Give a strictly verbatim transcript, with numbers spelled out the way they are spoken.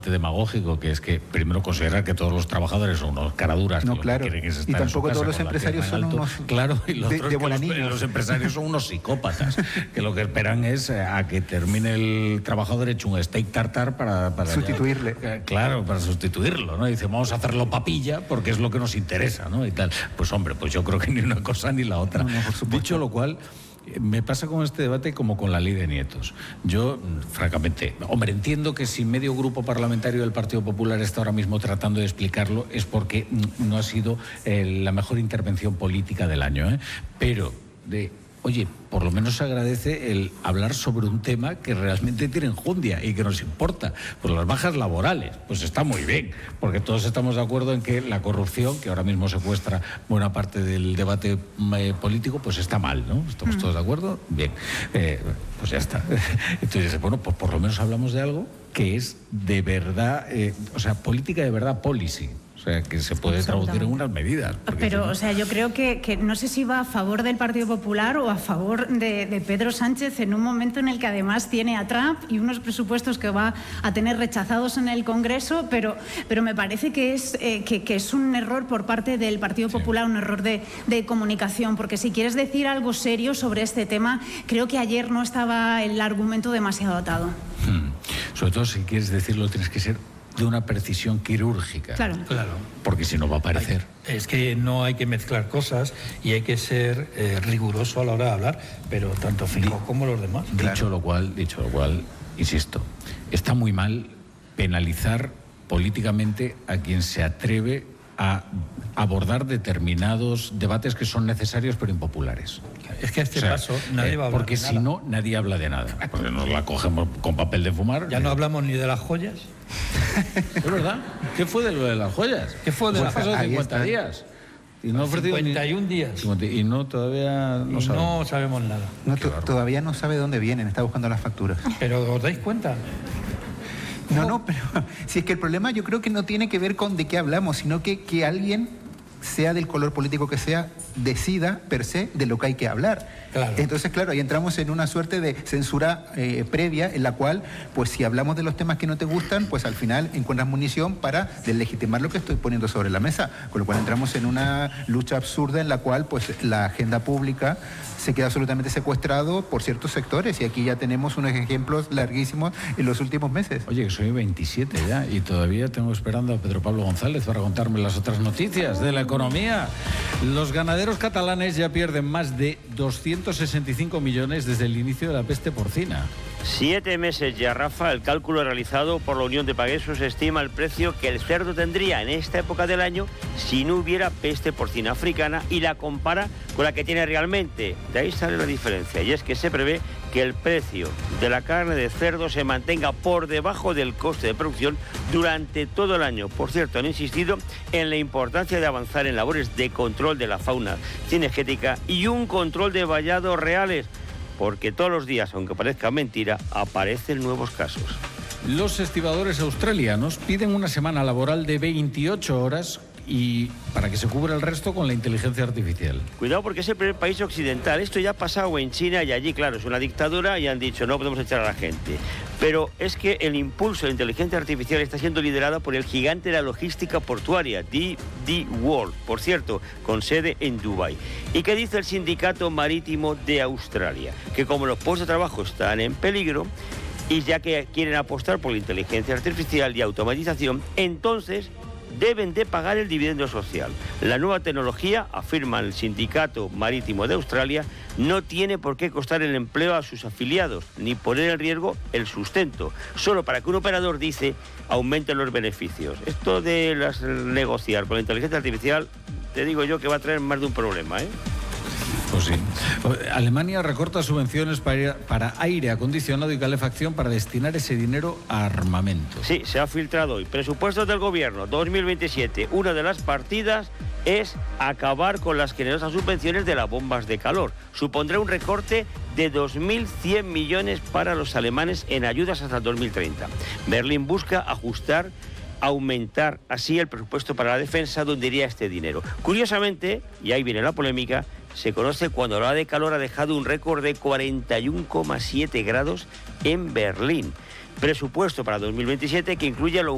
demagógico, que es que primero considerar que todos los trabajadores son unos caraduras, no, que claro. Lo que quieren es estar y tampoco en su casa todos los con la empresarios pierna en son alto. unos Claro, y lo de, otro de es que los, niños. los empresarios son unos psicópatas que lo que esperan es a que termine el trabajador hecho un steak tartar para, para sustituirle. Ya, claro, para sustituirlo, ¿no? Dice, vamos a hacerlo papilla porque es lo que nos interesa, ¿no? Y tal. Pues hombre, pues yo creo que ni una cosa ni la otra. No, no, por supuesto. Dicho lo cual, me pasa con este debate como con la ley de nietos. Yo, francamente, hombre, entiendo que si medio grupo parlamentario del Partido Popular está ahora mismo tratando de explicarlo es porque no ha sido eh, la mejor intervención política del año, ¿eh? Pero, de, oye, por lo menos se agradece el hablar sobre un tema que realmente tiene enjundia y que nos importa. Pues las bajas laborales, pues está muy bien, porque todos estamos de acuerdo en que la corrupción, que ahora mismo secuestra buena parte del debate eh, político, pues está mal, ¿no? ¿Estamos mm. todos de acuerdo? Bien, eh, pues ya está. Entonces, bueno, pues por lo menos hablamos de algo que es de verdad, eh, o sea, política de verdad, policy. O sea, que se puede traducir en unas medidas. Pero, si no... o sea, yo creo que, que no sé si va a favor del Partido Popular o a favor de, de Pedro Sánchez en un momento en el que además tiene a Trump y unos presupuestos que va a tener rechazados en el Congreso, pero, pero me parece que es, eh, que, que es un error por parte del Partido Popular, sí. un error de, de comunicación, porque si quieres decir algo serio sobre este tema, creo que ayer no estaba el argumento demasiado atado. Hmm. Sobre todo si quieres decirlo, tienes que ser de una precisión quirúrgica. Claro. Claro. Porque si no va a aparecer. Hay, es que no hay que mezclar cosas y hay que ser eh, riguroso a la hora de hablar, pero tanto Fijo como los demás. Dicho Claro. lo cual, dicho lo cual, insisto, está muy mal penalizar políticamente a quien se atreve a abordar determinados debates que son necesarios pero impopulares. Es que a este o sea, paso nadie eh, va a hablar porque de si nada. no, nadie habla de nada. Porque nos la cogemos con papel de fumar. Ya no hablamos ni de las joyas. ¿Es verdad? ¿Qué fue de lo de las joyas? ¿Qué fue de pues las joyas? cincuenta días. Y no cincuenta y un días. Y no, todavía no y sabemos. no sabemos nada. No, todavía no sabe dónde vienen, está buscando las facturas. Pero ¿os dais cuenta? No, no, pero si es que el problema yo creo que no tiene que ver con de qué hablamos, sino que, que alguien, sea del color político que sea, decida per se de lo que hay que hablar. Claro. Entonces, claro, ahí entramos en una suerte de censura eh, previa en la cual, pues si hablamos de los temas que no te gustan, pues al final encuentras munición para deslegitimar lo que estoy poniendo sobre la mesa, con lo cual entramos en una lucha absurda en la cual pues la agenda pública se queda absolutamente secuestrado por ciertos sectores y aquí ya tenemos unos ejemplos larguísimos en los últimos meses. Oye, que soy veintisiete ya y todavía tengo esperando a Pedro Pablo González para contarme las otras noticias de la economía. Los ganaderos catalanes ya pierden más de doscientos sesenta y cinco millones desde el inicio de la peste porcina. Siete meses ya, Rafa. El cálculo realizado por la Unión de Paguesos estima el precio que el cerdo tendría en esta época del año si no hubiera peste porcina africana y la compara con la que tiene realmente. De ahí sale la diferencia y es que se prevé que el precio de la carne de cerdo se mantenga por debajo del coste de producción durante todo el año. Por cierto, han insistido en la importancia de avanzar en labores de control de la fauna cinegética y un control de vallados reales, porque todos los días, aunque parezca mentira, aparecen nuevos casos. Los estibadores australianos piden una semana laboral de veintiocho horas y para que se cubra el resto con la inteligencia artificial. Cuidado porque es el primer país occidental. Esto ya ha pasado en China y allí, claro, es una dictadura y han dicho no podemos echar a la gente. Pero es que el impulso de la inteligencia artificial está siendo liderada por el gigante de la logística portuaria, D P World, por cierto, con sede en Dubái. ¿Y qué dice el Sindicato Marítimo de Australia? Que como los puestos de trabajo están en peligro, y ya que quieren apostar por la inteligencia artificial y automatización, entonces deben de pagar el dividendo social. La nueva tecnología, afirma el Sindicato Marítimo de Australia, no tiene por qué costar el empleo a sus afiliados, ni poner en riesgo el sustento, solo para que un operador, dice, aumente los beneficios. Esto de las, negociar con la inteligencia artificial, te digo yo que va a traer más de un problema, ¿eh? Pues sí. Alemania recorta subvenciones para, para aire acondicionado y calefacción para destinar ese dinero a armamento. Sí, se ha filtrado hoy. Presupuestos del gobierno dos mil veintisiete. Una de las partidas es acabar con las generosas subvenciones de las bombas de calor. Supondrá un recorte de dos mil cien millones para los alemanes en ayudas hasta el dos mil treinta. Berlín busca ajustar, aumentar así el presupuesto para la defensa, donde iría este dinero. Curiosamente, y ahí viene la polémica, se conoce cuando la ola de calor ha dejado un récord de cuarenta y uno coma siete grados en Berlín. Presupuesto para dos mil veintisiete que incluye el